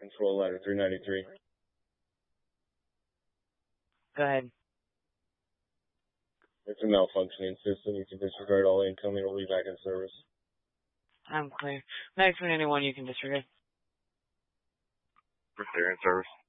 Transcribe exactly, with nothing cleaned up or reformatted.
Control ladder three ninety-three. Go ahead. It's a malfunctioning system. You can disregard all incoming. We'll be back in service. I'm clear. nine three ninety-one, you can disregard. We're clear in service.